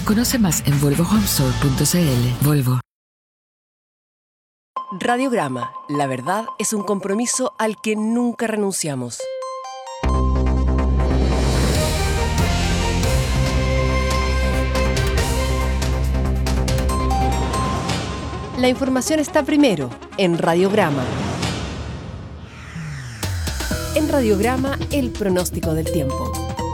Conoce más en volvohomestore.cl. Volvo. Radiograma. La verdad es un compromiso al que nunca renunciamos. La información está primero en Radiograma. En Radiograma, el pronóstico del tiempo.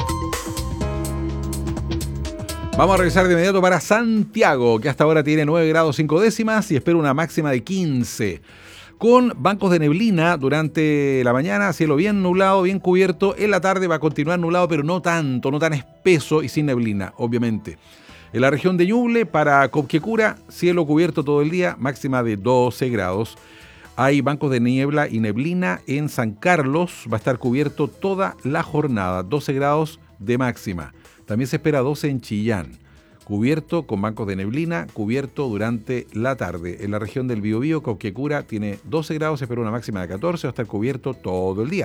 Vamos a regresar de inmediato para Santiago, que hasta ahora tiene 9 grados 5 décimas y espera una máxima de 15. Con bancos de neblina durante la mañana, cielo bien nublado, bien cubierto. En la tarde va a continuar nublado, pero no tanto, no tan espeso y sin neblina, obviamente. En la región de Ñuble, para Copquecura, cielo cubierto todo el día, máxima de 12 grados. Hay bancos de niebla y neblina en San Carlos, va a estar cubierto toda la jornada, 12 grados de máxima. También se espera 12 en Chillán, cubierto con bancos de neblina, cubierto durante la tarde. En la región del Biobío, Copquecura tiene 12 grados, se espera una máxima de 14, va a estar cubierto todo el día.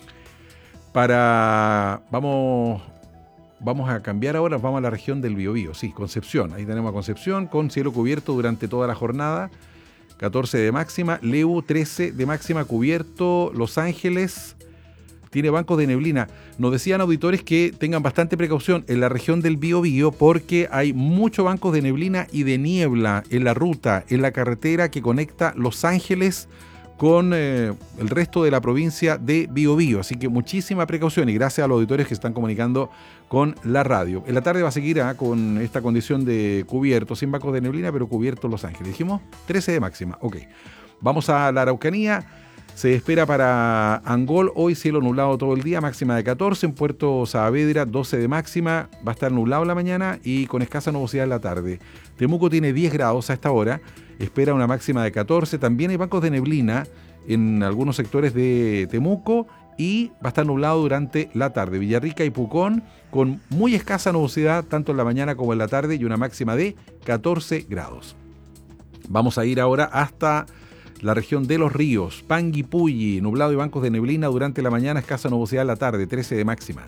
Vamos a cambiar ahora, vamos a la región del Biobío, sí, Concepción. Ahí tenemos a Concepción con cielo cubierto durante toda la jornada, 14 de máxima, Leu 13 de máxima cubierto, Los Ángeles tiene bancos de neblina. Nos decían auditores que tengan bastante precaución en la región del Biobío porque hay muchos bancos de neblina y de niebla en la ruta, en la carretera que conecta Los Ángeles con el resto de la provincia de Biobío. Así que muchísima precaución y gracias a los auditores que están comunicando con la radio. En la tarde va a seguir con esta condición de cubierto, sin bancos de neblina, pero cubierto Los Ángeles. Dijimos 13 de máxima. Ok. Vamos a la Araucanía. Se espera para Angol hoy cielo nublado todo el día, máxima de 14. En Puerto Saavedra 12 de máxima, va a estar nublado en la mañana y con escasa nubosidad en la tarde. Temuco tiene 10 grados a esta hora, espera una máxima de 14. También hay bancos de neblina en algunos sectores de Temuco y va a estar nublado durante la tarde. Villarrica y Pucón con muy escasa nubosidad tanto en la mañana como en la tarde y una máxima de 14 grados. Vamos a ir ahora hasta la región de Los Ríos, Panguipulli, nublado y bancos de neblina durante la mañana, escasa nubosidad en la tarde, 13 de máxima.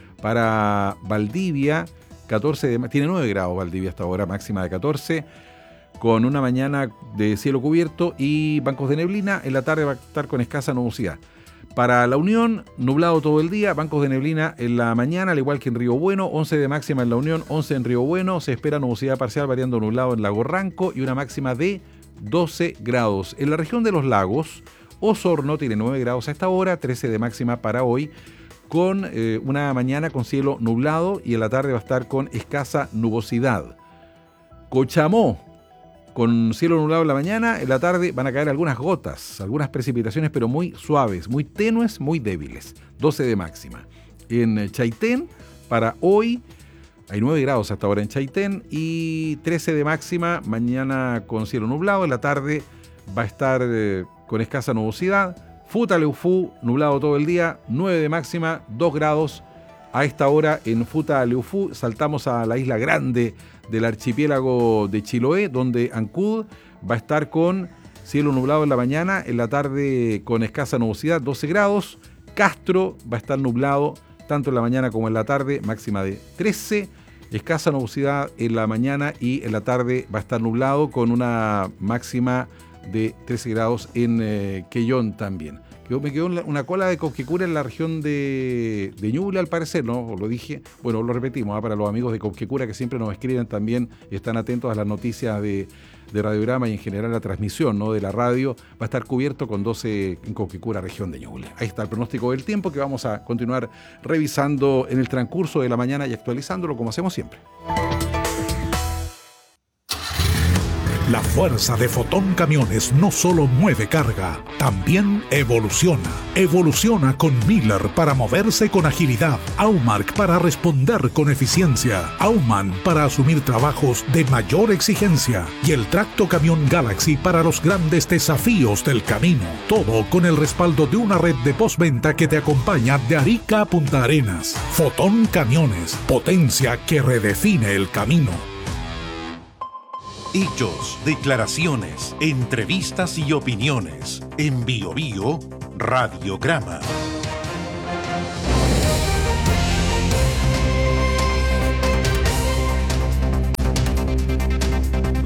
Para Valdivia, tiene 9 grados Valdivia hasta ahora, máxima de 14, con una mañana de cielo cubierto y bancos de neblina, en la tarde va a estar con escasa nubosidad. Para La Unión, nublado todo el día, bancos de neblina en la mañana, al igual que en Río Bueno, 11 de máxima en La Unión, 11 en Río Bueno, se espera nubosidad parcial variando nublado en Lago Ranco y una máxima de 12 grados. En la región de los lagos, Osorno tiene 9 grados a esta hora, 13 de máxima para hoy, con una mañana con cielo nublado y en la tarde va a estar con escasa nubosidad. Cochamó, con cielo nublado en la mañana, en la tarde van a caer algunas gotas, algunas precipitaciones, pero muy suaves, muy tenues, muy débiles, 12 de máxima. En Chaitén, para hoy, hay 9 grados hasta ahora en Chaitén y 13 de máxima, mañana con cielo nublado, en la tarde va a estar con escasa nubosidad. Futaleufú, nublado todo el día, 9 de máxima, 2 grados a esta hora en Futaleufú. Saltamos a la isla grande del archipiélago de Chiloé, donde Ancud va a estar con cielo nublado en la mañana, en la tarde con escasa nubosidad, 12 grados. Castro va a estar nublado tanto en la mañana como en la tarde, máxima de 13, escasa nubosidad en la mañana y en la tarde va a estar nublado con una máxima de 13 grados en Quellón también. Me quedó una cola de Copquecura en la región de Ñuble, al parecer, ¿no? Lo dije, bueno, lo repetimos, para los amigos de Copquecura que siempre nos escriben también y están atentos a las noticias de Radiograma y en general la transmisión, ¿no?, de la radio, va a estar cubierto con 12 en Copquecura, región de Ñuble. Ahí está el pronóstico del tiempo que vamos a continuar revisando en el transcurso de la mañana y actualizándolo como hacemos siempre. La fuerza de Fotón Camiones no solo mueve carga, también evoluciona. Evoluciona con Miller para moverse con agilidad, Aumark para responder con eficiencia, Aumann para asumir trabajos de mayor exigencia y el Tracto Camión Galaxy para los grandes desafíos del camino. Todo con el respaldo de una red de postventa que te acompaña de Arica a Punta Arenas. Fotón Camiones, potencia que redefine el camino. Hechos, declaraciones, entrevistas y opiniones. En BioBio, Radiograma.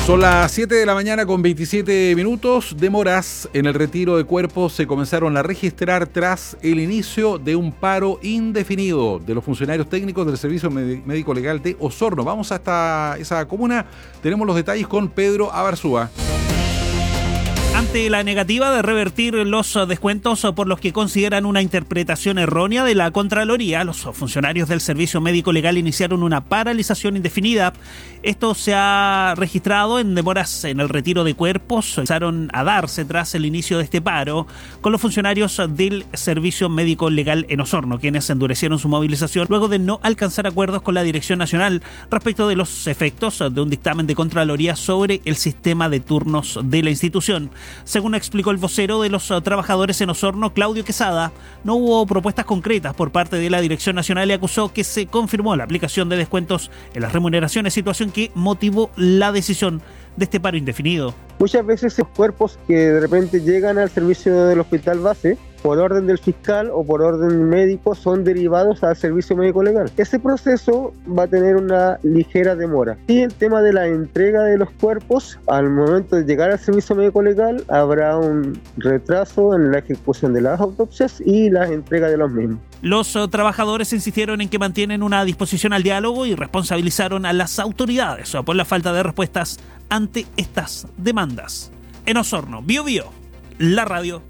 Son las 7 de la mañana con 27 minutos. Demoras en el retiro de cuerpos se comenzaron a registrar tras el inicio de un paro indefinido de los funcionarios técnicos del Servicio Médico Legal de Osorno. Vamos hasta esa comuna. Tenemos los detalles con Pedro Abarzúa. Ante la negativa de revertir los descuentos por los que consideran una interpretación errónea de la Contraloría, los funcionarios del Servicio Médico Legal iniciaron una paralización indefinida. Esto se ha registrado en demoras en el retiro de cuerpos. Empezaron a darse tras el inicio de este paro con los funcionarios del Servicio Médico Legal en Osorno, quienes endurecieron su movilización luego de no alcanzar acuerdos con la Dirección Nacional respecto de los efectos de un dictamen de Contraloría sobre el sistema de turnos de la institución. Según explicó el vocero de los trabajadores en Osorno, Claudio Quesada, no hubo propuestas concretas por parte de la Dirección Nacional y acusó que se confirmó la aplicación de descuentos en las remuneraciones, situación que motivó la decisión de este paro indefinido. Muchas veces esos cuerpos que de repente llegan al servicio del hospital base por orden del fiscal o por orden médico son derivados al servicio médico legal. Ese proceso va a tener una ligera demora. Y el tema de la entrega de los cuerpos, al momento de llegar al servicio médico legal, habrá un retraso en la ejecución de las autopsias y la entrega de los mismos. Los trabajadores insistieron en que mantienen una disposición al diálogo y responsabilizaron a las autoridades por la falta de respuestas ante estas demandas. En Osorno, Biobío, la radio.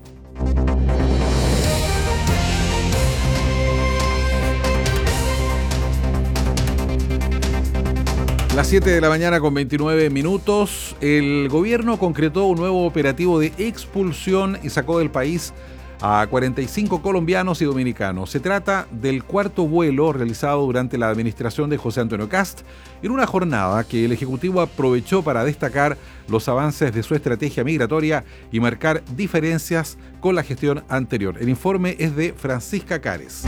Las 7 de la mañana con 29 minutos, el gobierno concretó un nuevo operativo de expulsión y sacó del país a 45 colombianos y dominicanos. Se trata del cuarto vuelo realizado durante la administración de José Antonio Kast, en una jornada que el Ejecutivo aprovechó para destacar los avances de su estrategia migratoria y marcar diferencias con la gestión anterior. El informe es de Francisca Cares.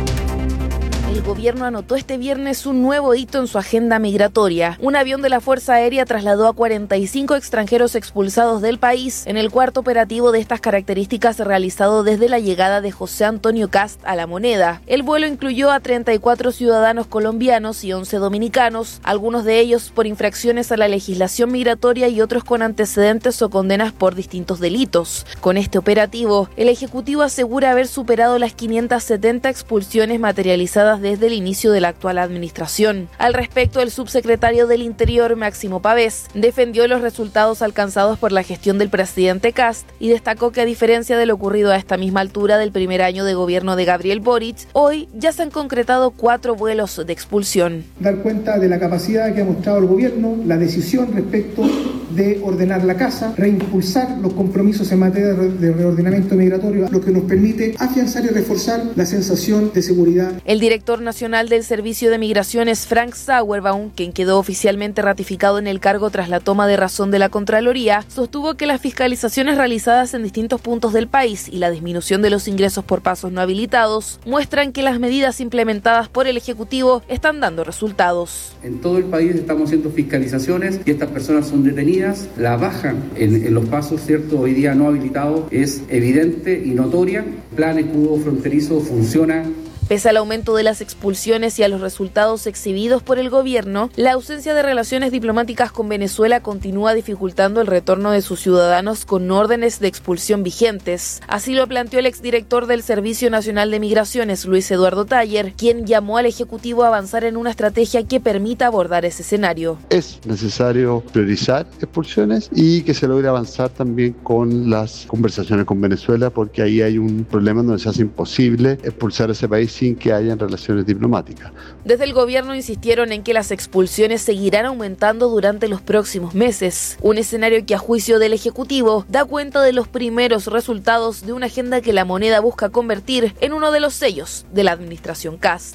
El gobierno anotó este viernes un nuevo hito en su agenda migratoria. Un avión de la Fuerza Aérea trasladó a 45 extranjeros expulsados del país en el cuarto operativo de estas características realizado desde la llegada de José Antonio Kast a La Moneda. El vuelo incluyó a 34 ciudadanos colombianos y 11 dominicanos, algunos de ellos por infracciones a la legislación migratoria y otros con antecedentes o condenas por distintos delitos. Con este operativo, el Ejecutivo asegura haber superado las 570 expulsiones materializadas desde el inicio de la actual administración. Al respecto, el subsecretario del Interior, Máximo Pavés, defendió los resultados alcanzados por la gestión del presidente Kast y destacó que a diferencia de lo ocurrido a esta misma altura del primer año de gobierno de Gabriel Boric, hoy ya se han concretado 4 vuelos de expulsión. Dar cuenta de la capacidad que ha mostrado el gobierno, la decisión respecto de ordenar la casa, reimpulsar los compromisos en materia de reordenamiento migratorio, lo que nos permite afianzar y reforzar la sensación de seguridad. El director nacional del Servicio de Migraciones, Frank Sauerbaum, quien quedó oficialmente ratificado en el cargo tras la toma de razón de la Contraloría, sostuvo que las fiscalizaciones realizadas en distintos puntos del país y la disminución de los ingresos por pasos no habilitados muestran que las medidas implementadas por el Ejecutivo están dando resultados. En todo el país estamos haciendo fiscalizaciones y estas personas son detenidas. La baja en los pasos, ¿cierto?, hoy día no habilitados es evidente y notoria. El plan escudo fronterizo funciona. Pese al aumento de las expulsiones y a los resultados exhibidos por el gobierno, la ausencia de relaciones diplomáticas con Venezuela continúa dificultando el retorno de sus ciudadanos con órdenes de expulsión vigentes. Así lo planteó el exdirector del Servicio Nacional de Migraciones, Luis Eduardo Taller, quien llamó al Ejecutivo a avanzar en una estrategia que permita abordar ese escenario. Es necesario priorizar expulsiones y que se logre avanzar también con las conversaciones con Venezuela, porque ahí hay un problema donde se hace imposible expulsar a ese país sin que hayan relaciones diplomáticas. Desde el gobierno insistieron en que las expulsiones seguirán aumentando durante los próximos meses, un escenario que a juicio del Ejecutivo da cuenta de los primeros resultados de una agenda que La Moneda busca convertir en uno de los sellos de la administración Kast.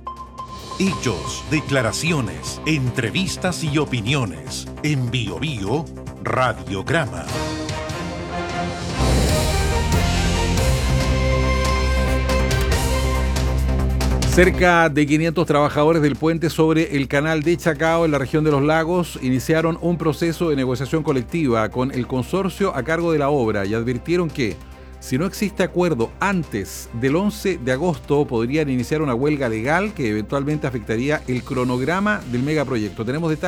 Hechos, declaraciones, entrevistas y opiniones en Biobío Radiograma. Cerca de 500 trabajadores del puente sobre el canal de Chacao en la región de Los Lagos iniciaron un proceso de negociación colectiva con el consorcio a cargo de la obra y advirtieron que si no existe acuerdo antes del 11 de agosto podrían iniciar una huelga legal que eventualmente afectaría el cronograma del megaproyecto. Tenemos detalles.